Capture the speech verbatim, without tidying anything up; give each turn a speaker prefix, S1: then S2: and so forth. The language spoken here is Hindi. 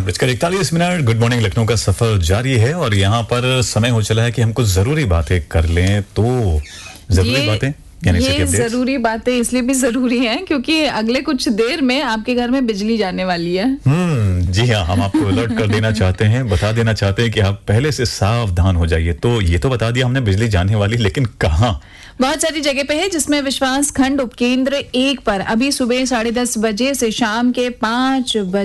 S1: बजकर इकतालीस मिनट गुड मॉर्निंग लखनऊ का सफर जारी है और यहाँ पर समय हो चला है कि हम कुछ जरूरी बातें कर लें। तो जरूरी बातें यानी
S2: ये जरूरी बातें इसलिए भी जरूरी हैं क्योंकि अगले कुछ देर में आपके घर में बिजली जाने वाली है।
S1: हम्म जी हाँ, हम आपको अलर्ट कर देना चाहते हैं, बता देना चाहते हैं कि आप पहले से सावधान हो जाइए। तो ये तो बता दिया हमने बिजली जाने वाली, लेकिन कहाँ?
S2: बहुत सारी जगह पे है, जिसमें विश्वास खंड उपकेंद्र एक पर अभी सुबह साढ़े दस बजे से शाम के पाँच बजे